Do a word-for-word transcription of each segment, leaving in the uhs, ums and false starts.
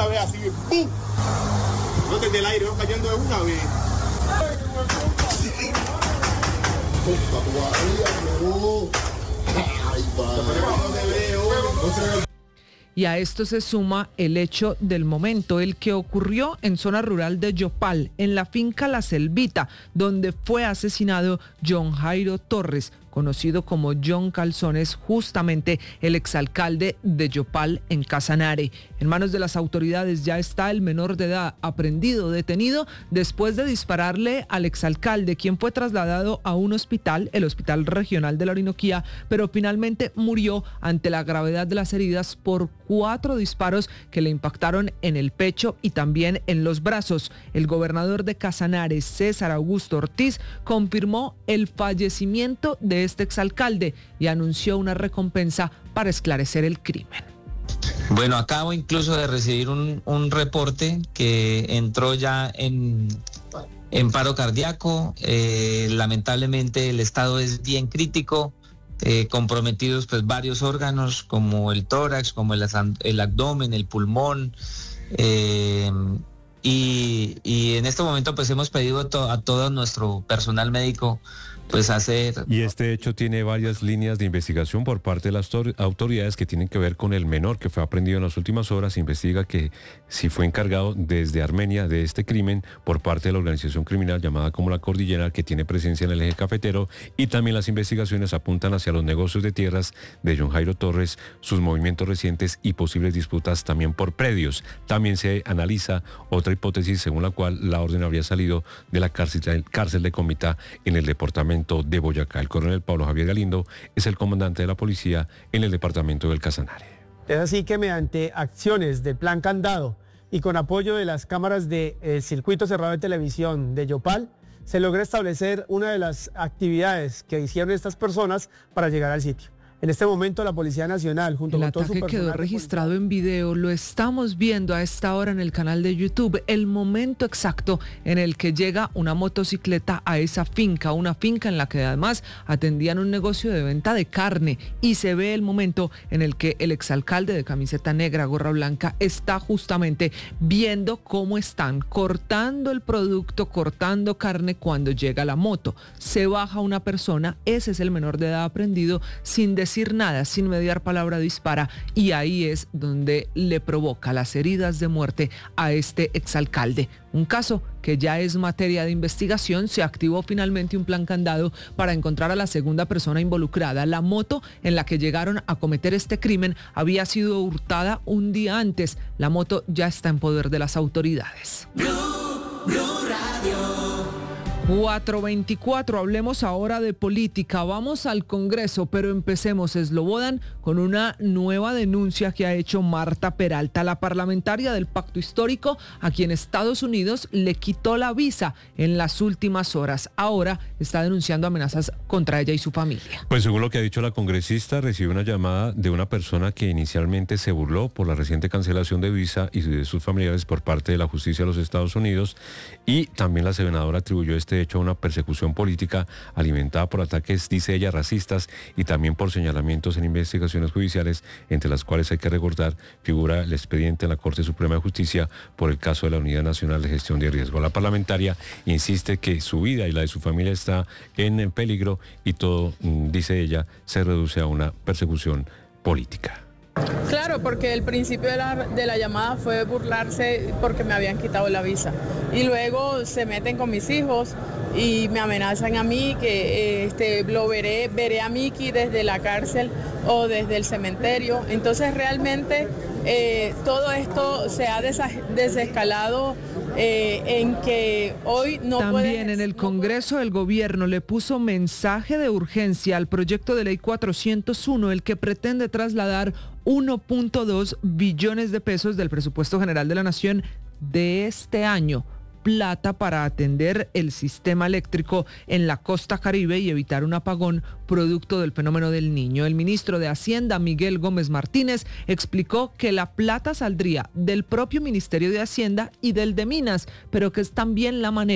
una vez así, ¡pum! No desde el aire, va cayendo de una vez. Y a esto se suma el hecho del momento, el que ocurrió en zona rural de Yopal, en la finca La Selvita, donde fue asesinado John Jairo Torres, conocido como John Calzones, justamente el exalcalde de Yopal en Casanare. En manos de las autoridades ya está el menor de edad aprehendido, detenido después de dispararle al exalcalde, quien fue trasladado a un hospital, el Hospital Regional de la Orinoquía, pero finalmente murió ante la gravedad de las heridas por cuatro disparos que le impactaron en el pecho y también en los brazos. El gobernador de Casanare, César Augusto Ortiz, confirmó el fallecimiento de este exalcalde y anunció una recompensa para esclarecer el crimen. Bueno, acabo incluso de recibir un, un reporte que entró ya en, en paro cardíaco. Eh, lamentablemente el estado es bien crítico, eh, comprometidos pues varios órganos como el tórax, como el, el abdomen, el pulmón. Eh, y, y en este momento pues hemos pedido a, to, a todo nuestro personal médico pues hacer... Y este hecho tiene varias líneas de investigación por parte de las autoridades que tienen que ver con el menor que fue aprehendido en las últimas horas. Se investiga que si fue encargado desde Armenia de este crimen por parte de la organización criminal llamada como La Cordillera, que tiene presencia en el eje cafetero, y también las investigaciones apuntan hacia los negocios de tierras de John Jairo Torres, sus movimientos recientes y posibles disputas también por predios. También se analiza otra hipótesis según la cual la orden habría salido de la cárcel, cárcel de Comitá en el departamento de Boyacá. El coronel Pablo Javier Galindo es el comandante de la policía en el departamento del Casanare. Es así que mediante acciones del Plan Candado y con apoyo de las cámaras del circuito cerrado de televisión de Yopal, se logró establecer una de las actividades que hicieron estas personas para llegar al sitio. En este momento la Policía Nacional junto con todo su personal... El ataque quedó registrado en video, lo estamos viendo a esta hora en el canal de YouTube, el momento exacto en el que llega una motocicleta a esa finca, una finca en la que además atendían un negocio de venta de carne, y se ve el momento en el que el exalcalde de camiseta negra, gorra blanca, está justamente viendo cómo están cortando el producto, cortando carne cuando llega la moto. Se baja una persona, ese es el menor de edad aprehendido, sin decir decir nada, sin mediar palabra dispara, y ahí es donde le provoca las heridas de muerte a este exalcalde. Un caso que ya es materia de investigación. Se activó finalmente un plan Candado para encontrar a la segunda persona involucrada. La moto en la que llegaron a cometer este crimen había sido hurtada un día antes. La moto ya está en poder de las autoridades. Blue, Blue Radio. cuatro veinticuatro, hablemos ahora de política. Vamos al Congreso, pero empecemos, Slobodan, con una nueva denuncia que ha hecho Marta Peralta, la parlamentaria del Pacto Histórico, a quien Estados Unidos le quitó la visa en las últimas horas. Ahora está denunciando amenazas contra ella y su familia. Pues según lo que ha dicho la congresista, recibió una llamada de una persona que inicialmente se burló por la reciente cancelación de visa y de sus familiares por parte de la justicia de los Estados Unidos, y también la senadora atribuyó este hecho a una persecución política alimentada por ataques, dice ella, racistas, y también por señalamientos en investigaciones judiciales, entre las cuales, hay que recordar, figura el expediente en la Corte Suprema de Justicia por el caso de la Unidad Nacional de Gestión de Riesgo. La parlamentaria insiste que su vida y la de su familia está en peligro y todo, dice ella, se reduce a una persecución política. Claro, porque el principio de la, de la llamada fue burlarse porque me habían quitado la visa. Y luego se meten con mis hijos y me amenazan a mí que este, lo veré, veré a Miki desde la cárcel o desde el cementerio. Entonces realmente eh, todo esto se ha desescalado eh, en que hoy no También puede... en el Congreso el gobierno le puso mensaje de urgencia al proyecto de ley cuatrocientos uno, el que pretende trasladar uno punto dos billones de pesos del presupuesto general de la Nación de este año, plata para atender el sistema eléctrico en la costa Caribe y evitar un apagón producto del fenómeno del Niño. El ministro de Hacienda, Miguel Gómez Martínez, explicó que la plata saldría del propio Ministerio de Hacienda y del de Minas, pero que es también la manera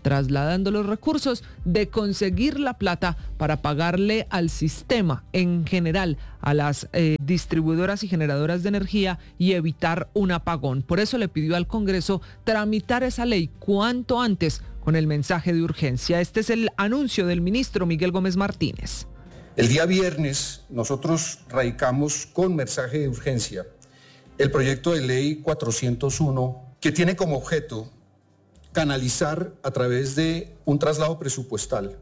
trasladando los recursos de conseguir la plata para pagarle al sistema en general, a las eh, distribuidoras y generadoras de energía y evitar un apagón. Por eso le pidió al Congreso tramitar esa ley cuanto antes con el mensaje de urgencia. Este es el anuncio del ministro Miguel Gómez Martínez. El día viernes nosotros radicamos con mensaje de urgencia el proyecto de ley cuatrocientos uno, que tiene como objeto canalizar a través de un traslado presupuestal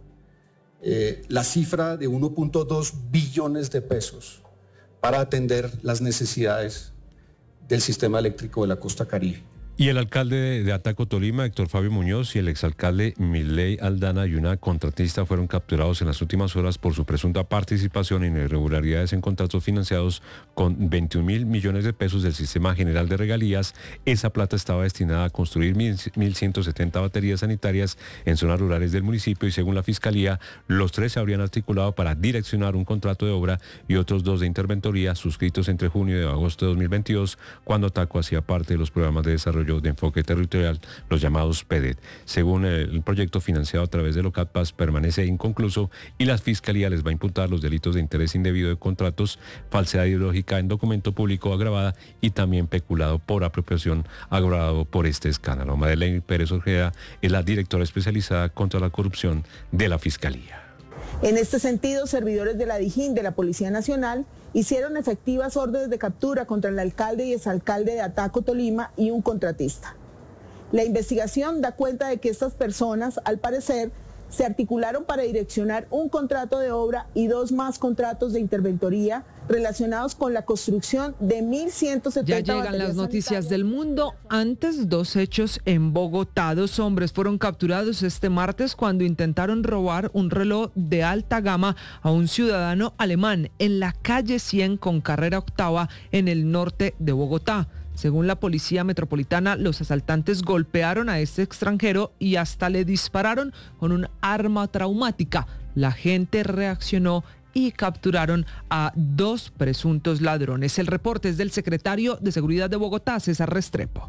eh, la cifra de uno punto dos billones de pesos para atender las necesidades del sistema eléctrico de la costa Caribe. Y el alcalde de Ataco, Tolima, Héctor Fabio Muñoz, y el exalcalde Milei Aldana y una contratista fueron capturados en las últimas horas por su presunta participación en irregularidades en contratos financiados con veintiún mil millones de pesos del Sistema General de Regalías. Esa plata estaba destinada a construir mil ciento setenta baterías sanitarias en zonas rurales del municipio y, según la Fiscalía, los tres se habrían articulado para direccionar un contrato de obra y otros dos de interventoría suscritos entre junio y agosto de dos mil veintidós, cuando Ataco hacía parte de los programas de desarrollo de enfoque territorial, los llamados P E D E T. Según el proyecto financiado a través de Locatpas, permanece inconcluso y la Fiscalía les va a imputar los delitos de interés indebido de contratos, falsedad ideológica en documento público agravada y también peculado por apropiación agravado por este escándalo. Madeleine Pérez Ojeda es la directora especializada contra la corrupción de la Fiscalía. En este sentido, servidores de la Dijín de la Policía Nacional hicieron efectivas órdenes de captura contra el alcalde y exalcalde de Ataco, Tolima, y un contratista. La investigación da cuenta de que estas personas, al parecer, se articularon para direccionar un contrato de obra y dos más contratos de interventoría relacionados con la construcción de mil ciento setenta Ya llegan las noticias del mundo. Antes, dos hechos en Bogotá. Dos hombres fueron capturados este martes cuando intentaron robar un reloj de alta gama a un ciudadano alemán en la calle cien con carrera octava en el norte de Bogotá. Según la Policía Metropolitana, los asaltantes golpearon a este extranjero y hasta le dispararon con un arma traumática. La gente reaccionó y capturaron a dos presuntos ladrones. El reporte es del secretario de Seguridad de Bogotá, César Restrepo.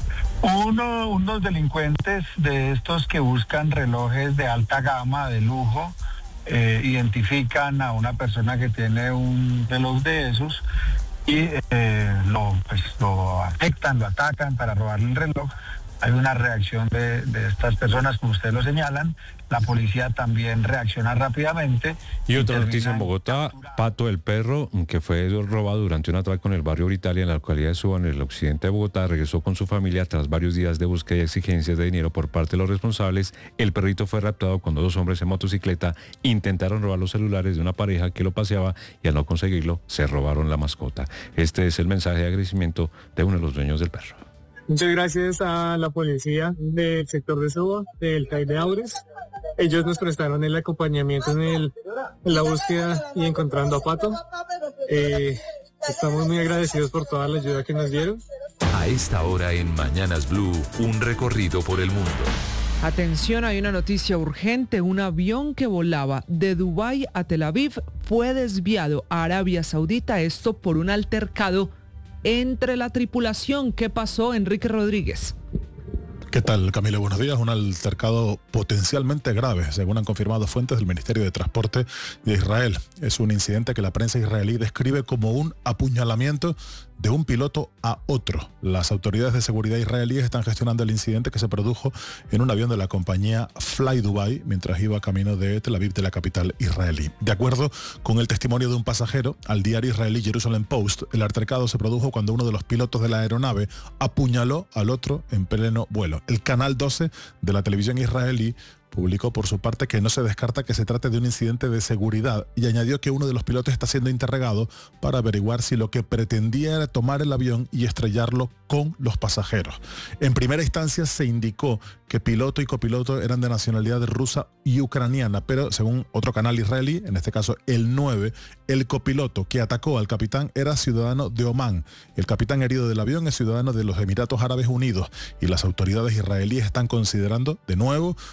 Uno, unos delincuentes de estos que buscan relojes de alta gama, de lujo, eh, identifican a una persona que tiene un reloj de esos y eh, lo, pues, lo afectan, lo atacan para robarle el reloj. Hay una reacción de, de estas personas, como ustedes lo señalan. La policía también reacciona rápidamente. Y otra noticia en Bogotá, Pato el perro, que fue robado durante un atraco en el barrio Britalia, en la localidad de Suba, en el occidente de Bogotá, regresó con su familia tras varios días de búsqueda y exigencias de dinero por parte de los responsables. El perrito fue raptado cuando dos hombres en motocicleta intentaron robar los celulares de una pareja que lo paseaba y, al no conseguirlo, se robaron la mascota. Este es el mensaje de agradecimiento de uno de los dueños del perro. Muchas gracias a la policía del sector de Suba, del C A I de Aures. Ellos nos prestaron el acompañamiento en, el, en la búsqueda y encontrando a Pato. Eh, estamos muy agradecidos por toda la ayuda que nos dieron. A esta hora en Mañanas Blue, un recorrido por el mundo. Atención, hay una noticia urgente. Un avión que volaba de Dubái a Tel Aviv fue desviado a Arabia Saudita, esto por un altercado entre la tripulación. ¿Qué pasó, Enrique Rodríguez? ¿Qué tal, Camila? Buenos días. Un altercado potencialmente grave, según han confirmado fuentes del Ministerio de Transporte de Israel. Es un incidente que la prensa israelí describe como un apuñalamiento de un piloto a otro. Las autoridades de seguridad israelíes están gestionando el incidente que se produjo en un avión de la compañía Fly Dubai mientras iba camino de Tel Aviv, de la capital israelí. De acuerdo con el testimonio de un pasajero al diario israelí Jerusalem Post, el altercado se produjo cuando uno de los pilotos de la aeronave apuñaló al otro en pleno vuelo. El canal doce de la televisión israelí publicó por su parte que no se descarta que se trate de un incidente de seguridad y añadió que uno de los pilotos está siendo interrogado para averiguar si lo que pretendía era tomar el avión y estrellarlo con los pasajeros. En primera instancia se indicó que piloto y copiloto eran de nacionalidad rusa y ucraniana, pero según otro canal israelí, en este caso el nueve, el copiloto que atacó al capitán era ciudadano de Omán. El capitán herido del avión es ciudadano de los Emiratos Árabes Unidos y las autoridades israelíes están considerando de nuevo un escenario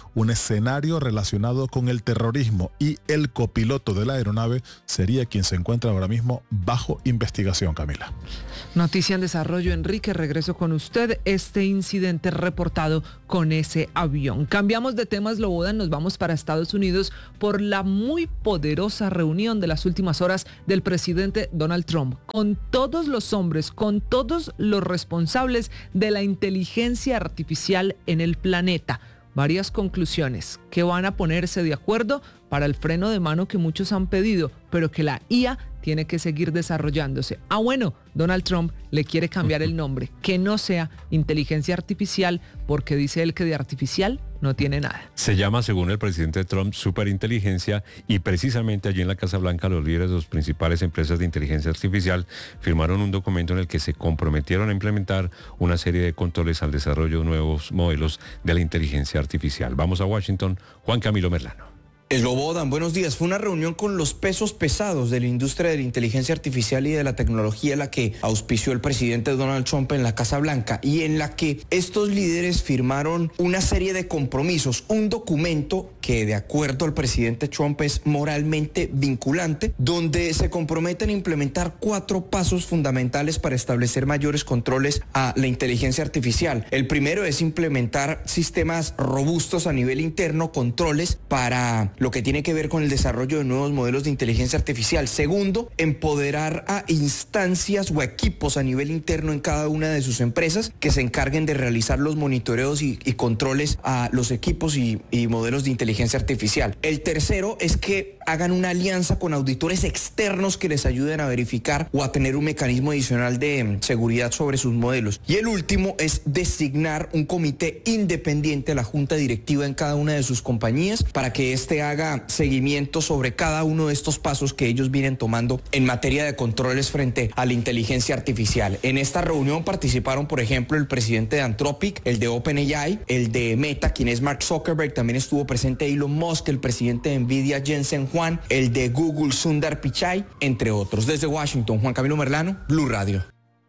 escenario relacionado con el terrorismo y el copiloto de la aeronave sería quien se encuentra ahora mismo bajo investigación, Camila. Noticia en desarrollo, Enrique, regreso con usted. Este incidente reportado con ese avión. Cambiamos de temas, Lobodan, nos vamos para Estados Unidos por la muy poderosa reunión de las últimas horas del presidente Donald Trump con todos los hombres, con todos los responsables de la inteligencia artificial en el planeta. Varias conclusiones, que van a ponerse de acuerdo para el freno de mano que muchos han pedido, pero que la I A tiene que seguir desarrollándose. Ah, bueno, Donald Trump le quiere cambiar el nombre, que no sea inteligencia artificial, porque dice él que de artificial no tiene nada. Se llama, según el presidente Trump, superinteligencia, y precisamente allí en la Casa Blanca los líderes de las principales empresas de inteligencia artificial firmaron un documento en el que se comprometieron a implementar una serie de controles al desarrollo de nuevos modelos de la inteligencia artificial. Vamos a Washington, Juan Camilo Merlano. Lobodan, buenos días. Fue una reunión con los pesos pesados de la industria de la inteligencia artificial y de la tecnología la que auspició el presidente Donald Trump en la Casa Blanca y en la que estos líderes firmaron una serie de compromisos, un documento que de acuerdo al presidente Trump es moralmente vinculante, donde se comprometen a implementar cuatro pasos fundamentales para establecer mayores controles a la inteligencia artificial. El primero es implementar sistemas robustos a nivel interno, controles para lo que tiene que ver con el desarrollo de nuevos modelos de inteligencia artificial. Segundo, empoderar a instancias o equipos a nivel interno en cada una de sus empresas que se encarguen de realizar los monitoreos y, y controles a los equipos y, y modelos de inteligencia artificial. El tercero es que hagan una alianza con auditores externos que les ayuden a verificar o a tener un mecanismo adicional de seguridad sobre sus modelos. Y el último es designar un comité independiente a la junta directiva en cada una de sus compañías para que éste haga haga seguimiento sobre cada uno de estos pasos que ellos vienen tomando en materia de controles frente a la inteligencia artificial. En esta reunión participaron, por ejemplo, el presidente de Anthropic, el de OpenAI, el de Meta, quien es Mark Zuckerberg, también estuvo presente Elon Musk, el presidente de Nvidia, Jensen Huang, el de Google, Sundar Pichai, entre otros. Desde Washington, Juan Camilo Merlano, Blue Radio.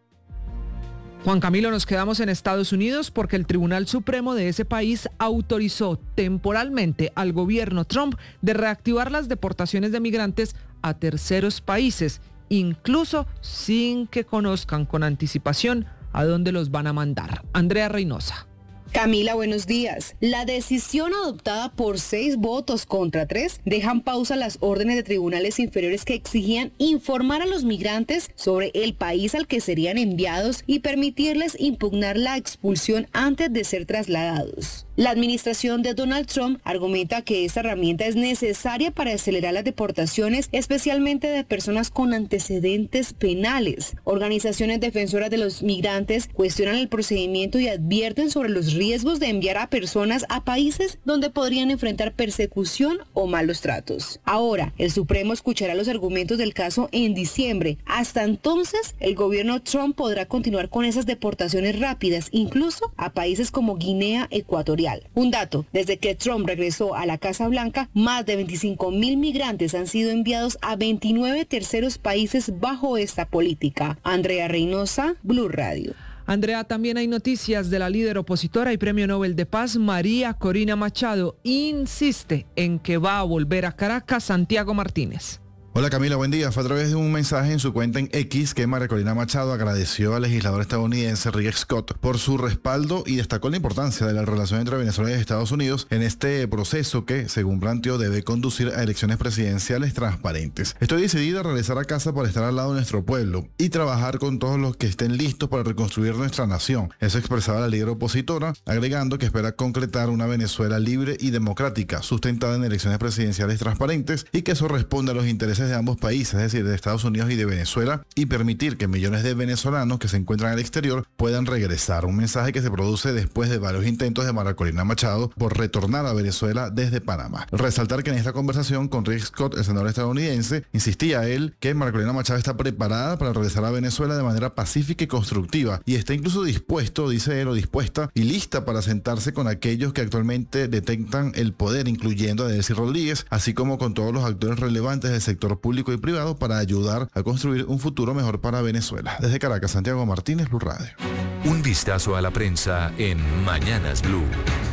Juan Camilo, nos quedamos en Estados Unidos porque el Tribunal Supremo de ese país autorizó temporalmente al gobierno Trump de reactivar las deportaciones de migrantes a terceros países, incluso sin que conozcan con anticipación a dónde los van a mandar. Andrea Reynosa. Camila, buenos días. La decisión adoptada por seis votos contra tres deja en pausa las órdenes de tribunales inferiores que exigían informar a los migrantes sobre el país al que serían enviados y permitirles impugnar la expulsión antes de ser trasladados. La administración de Donald Trump argumenta que esta herramienta es necesaria para acelerar las deportaciones, especialmente de personas con antecedentes penales. Organizaciones defensoras de los migrantes cuestionan el procedimiento y advierten sobre los riesgos riesgos de enviar a personas a países donde podrían enfrentar persecución o malos tratos. Ahora, el Supremo escuchará los argumentos del caso en diciembre. Hasta entonces, el gobierno Trump podrá continuar con esas deportaciones rápidas, incluso a países como Guinea Ecuatorial. Un dato, desde que Trump regresó a la Casa Blanca, más de veinticinco mil migrantes han sido enviados a veintinueve terceros países bajo esta política. Andrea Reynosa, Blue Radio. Andrea, también hay noticias de la líder opositora y Premio Nobel de Paz, María Corina Machado. Insiste en que va a volver a Caracas Santiago Martínez. Hola Camila, buen día. Fue a través de un mensaje en su cuenta en X que María Corina Machado agradeció al legislador estadounidense Rick Scott por su respaldo y destacó la importancia de la relación entre Venezuela y Estados Unidos en este proceso que, según planteó, debe conducir a elecciones presidenciales transparentes. Estoy decidida a regresar a casa para estar al lado de nuestro pueblo y trabajar con todos los que estén listos para reconstruir nuestra nación. Eso expresaba la líder opositora, agregando que espera concretar una Venezuela libre y democrática, sustentada en elecciones presidenciales transparentes y que eso responde a los intereses de ambos países, es decir, de Estados Unidos y de Venezuela, y permitir que millones de venezolanos que se encuentran al exterior puedan regresar. Un mensaje que se produce después de varios intentos de María Corina Machado por retornar a Venezuela desde Panamá. Resaltar que en esta conversación con Rick Scott, el senador estadounidense, insistía él que María Corina Machado está preparada para regresar a Venezuela de manera pacífica y constructiva, y está incluso dispuesto, dice él, o dispuesta y lista para sentarse con aquellos que actualmente detentan el poder, incluyendo a Delcy Rodríguez, así como con todos los actores relevantes del sector público y privado para ayudar a construir un futuro mejor para Venezuela. Desde Caracas, Santiago Martínez, Blue Radio. Un vistazo a la prensa en Mañanas Blue.